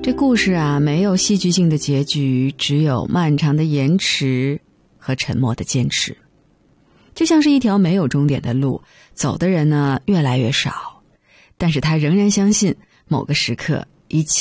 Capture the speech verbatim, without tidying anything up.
这故事啊，没有戏剧性的结局，只有漫长的延迟和沉默的坚持。就像是一条没有终点的路，走的人呢越来越少，但是他仍然相信某个时刻一切